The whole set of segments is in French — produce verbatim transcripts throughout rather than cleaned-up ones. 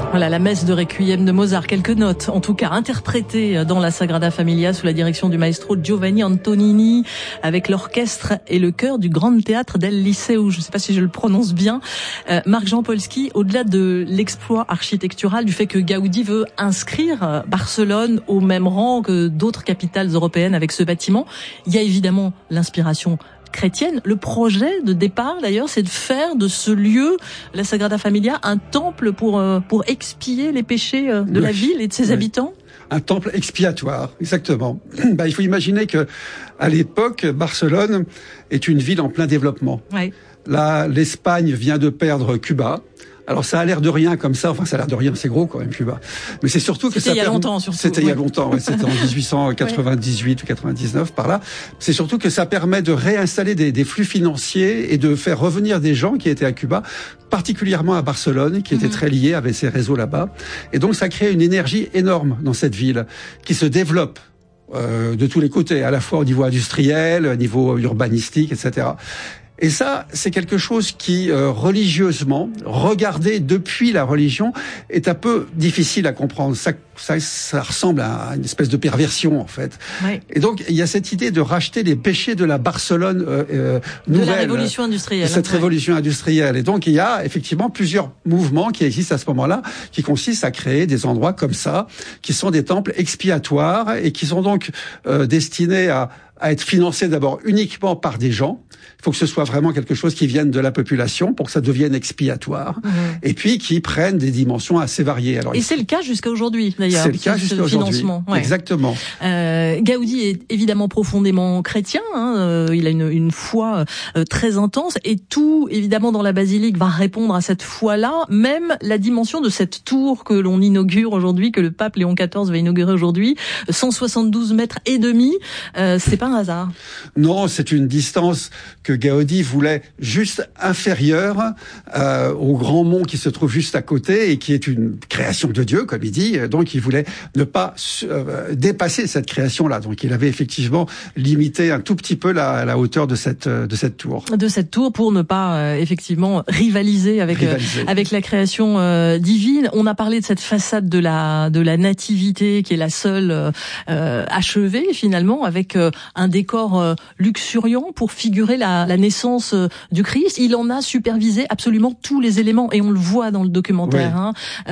Voilà, la messe de Requiem de Mozart, quelques notes, en tout cas interprétées dans la Sagrada Familia sous la direction du maestro Giovanni Antonini, avec l'orchestre et le chœur du Grand Théâtre del Liceu, je ne sais pas si je le prononce bien. Euh, Marc-Jean Polski, au-delà de l'exploit architectural, du fait que Gaudi veut inscrire Barcelone au même rang que d'autres capitales européennes avec ce bâtiment, il y a évidemment l'inspiration chrétienne. Le projet de départ, d'ailleurs, c'est de faire de ce lieu, la Sagrada Familia, un temple pour euh, pour expier les péchés euh, de oui. la ville et de ses oui. habitants. Un temple expiatoire, exactement. Bah, il faut imaginer que, à l'époque, Barcelone est une ville en plein développement. Oui. Là, l'Espagne vient de perdre Cuba. Alors ça a l'air de rien comme ça, enfin ça a l'air de rien, c'est gros quand même Cuba. Mais c'est surtout que c'était ça il y a permet... longtemps surtout. C'était oui. il y a longtemps, ouais, c'était en dix-huit cent quatre-vingt-dix-huit ouais. ou quatre-vingt-dix-neuf par là. C'est surtout que ça permet de réinstaller des, des flux financiers et de faire revenir des gens qui étaient à Cuba, particulièrement à Barcelone, qui étaient mmh. très liés avec ces réseaux là-bas. Et donc ça crée une énergie énorme dans cette ville qui se développe euh, de tous les côtés, à la fois au niveau industriel, au niveau urbanistique, et cetera. Et ça, c'est quelque chose qui, euh, religieusement, regardé depuis la religion, est un peu difficile à comprendre. Ça, ça, ça ressemble à une espèce de perversion, en fait. Oui. Et donc, il y a cette idée de racheter les péchés de la Barcelone euh, euh, nouvelle. De la révolution industrielle. De cette ouais. révolution industrielle. Et donc, il y a effectivement plusieurs mouvements qui existent à ce moment-là, qui consistent à créer des endroits comme ça, qui sont des temples expiatoires et qui sont donc euh, destinés à à être financé d'abord uniquement par des gens. Il faut que ce soit vraiment quelque chose qui vienne de la population pour que ça devienne expiatoire. Mmh. Et puis qui prenne des dimensions assez variées. Alors, et c'est le cas jusqu'à aujourd'hui, d'ailleurs. C'est le cas jusqu'à aujourd'hui. Ouais. Exactement. Euh, Gaudi est évidemment profondément chrétien. Hein, euh, il a une, une foi euh, très intense. Et tout, évidemment, dans la basilique va répondre à cette foi-là. Même la dimension de cette tour que l'on inaugure aujourd'hui, que le pape Léon quatorze va inaugurer aujourd'hui, cent soixante-douze mètres et demi, euh, c'est pas un hasard. Non, c'est une distance que Gaudi voulait juste inférieure euh, au grand mont qui se trouve juste à côté et qui est une création de Dieu, comme il dit. Donc, il voulait ne pas euh, dépasser cette création-là. Donc, il avait effectivement limité un tout petit peu la, la hauteur de cette de cette tour. De cette tour pour ne pas euh, effectivement rivaliser avec rivaliser. Euh, avec la création euh, divine. On a parlé de cette façade de la de la nativité qui est la seule euh, achevée finalement avec euh, un décor euh, luxuriant pour figurer la, la naissance euh, du Christ. Il en a supervisé absolument tous les éléments et on le voit dans le documentaire. Oui. Hein.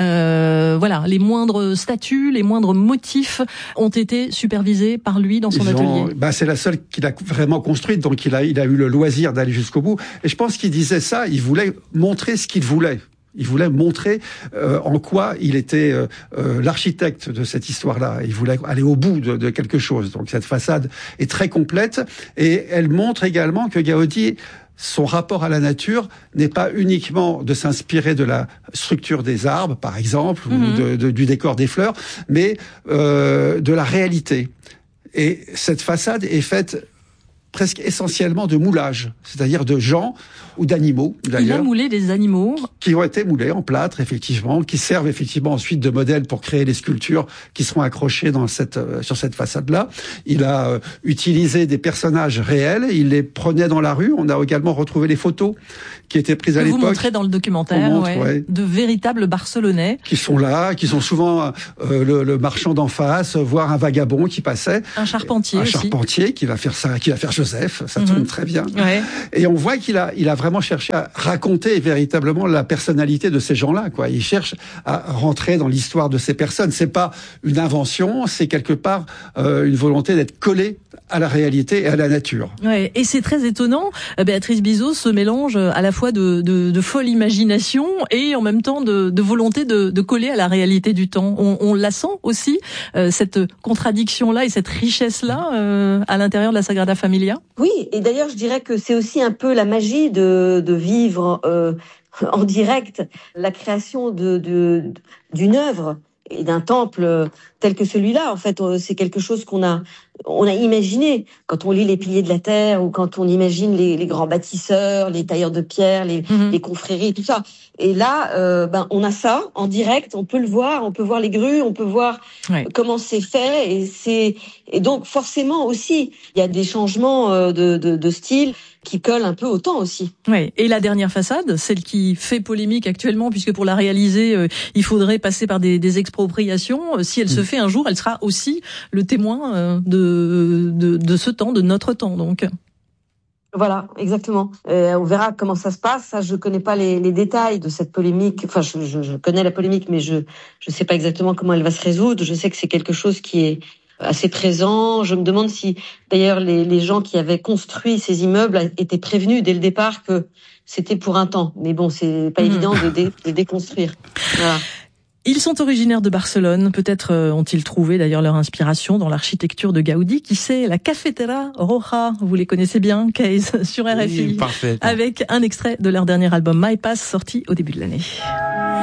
Euh, voilà, les moindres statues, les moindres motifs ont été supervisés par lui dans son Ils atelier. Ont, bah c'est la seule qu'il a vraiment construite, donc il a, il a eu le loisir d'aller jusqu'au bout. Et je pense qu'il disait ça, il voulait montrer ce qu'il voulait. Il voulait montrer euh, en quoi il était euh, euh, l'architecte de cette histoire-là. Il voulait aller au bout de, de quelque chose. Donc cette façade est très complète et elle montre également que Gaudi, son rapport à la nature n'est pas uniquement de s'inspirer de la structure des arbres, par exemple, mmh. ou de, de, du décor des fleurs, mais euh, de la réalité. Et cette façade est faite presque essentiellement de moulage, c'est-à-dire de gens ou d'animaux, d'ailleurs. Il a moulé des animaux. Qui ont été moulés en plâtre, effectivement, qui servent effectivement ensuite de modèle pour créer les sculptures qui seront accrochées dans cette, euh, sur cette façade-là. Il a euh, utilisé des personnages réels, il les prenait dans la rue. On a également retrouvé les photos qui étaient prises à l'époque. Vous montrez dans le documentaire, montre, ouais, ouais, de véritables Barcelonais. Qui sont là, qui sont souvent euh, le, le marchand d'en face, voire un vagabond qui passait. Un charpentier Un aussi. charpentier qui va faire ça, qui va faire Joseph, ça mm-hmm. tombe très bien. Ouais. Et on voit qu'il a, il a vraiment cherché à raconter véritablement la personnalité de ces gens-là, quoi. Il cherche à rentrer dans l'histoire de ces personnes. C'est pas une invention, c'est quelque part euh, une volonté d'être collé à la réalité et à la nature. Ouais, et c'est très étonnant, Béatrice Bizot, ce mélange à la fois de, de, de folle imagination et en même temps de, de volonté de, de coller à la réalité du temps. On, on la sent aussi, euh, cette contradiction-là et cette richesse-là euh, à l'intérieur de la Sagrada Familia. Oui, et d'ailleurs je dirais que c'est aussi un peu la magie de, de vivre euh, en direct la création de, de, d'une œuvre et d'un temple tel que celui-là. En fait, c'est quelque chose qu'on a on a imaginé, quand on lit Les Piliers de la Terre ou quand on imagine les, les grands bâtisseurs, les tailleurs de pierre, les, mmh. les confréries, tout ça. Et là, euh, ben, on a ça en direct, on peut le voir, on peut voir les grues, on peut voir ouais. comment c'est fait. Et, c'est, et donc, forcément aussi, il y a des changements de, de, de style qui collent un peu au temps aussi. Ouais. Et la dernière façade, celle qui fait polémique actuellement, puisque pour la réaliser, euh, il faudrait passer par des, des expropriations. Si elle mmh. se fait un jour, elle sera aussi le témoin euh, de, de, de ce temps, de notre temps, donc. Voilà, exactement. Euh, on verra comment ça se passe. Ça, je connais pas les, les détails de cette polémique. Enfin, je, je, je connais la polémique, mais je je sais pas exactement comment elle va se résoudre. Je sais que c'est quelque chose qui est assez présent. Je me demande si, d'ailleurs, les, les gens qui avaient construit ces immeubles étaient prévenus dès le départ que c'était pour un temps. Mais bon, c'est pas mmh. évident de, dé, de déconstruire. Voilà. Ils sont originaires de Barcelone. Peut-être ont-ils trouvé d'ailleurs leur inspiration dans l'architecture de Gaudi. Qui sait, la Cafetera Roja, vous les connaissez bien, Case, sur R F I, oui, parfait. Avec un extrait de leur dernier album My Pass, sorti au début de l'année.